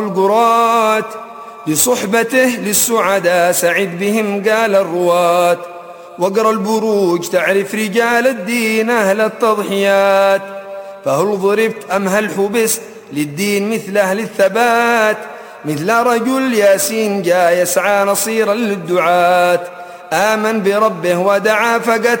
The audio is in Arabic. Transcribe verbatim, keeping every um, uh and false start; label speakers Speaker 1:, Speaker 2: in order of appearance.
Speaker 1: القرات بصحبته للسعداء سعد بهم قال الرواة. واقرأ البروج تعرف رجال الدين أهل التضحيات، فهل ضربت أم هل حبست للدين مثل أهل الثبات؟ مثل رجل ياسين جاء يسعى نصيرا للدعاة، آمن بربه ودعا فقتل